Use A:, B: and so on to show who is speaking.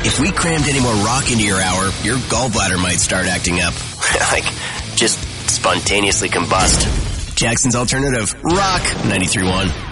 A: If we crammed any more rock into your hour, your gallbladder might start acting up. Like, just spontaneously combust. Jackson's Alternative. Rock 93.1.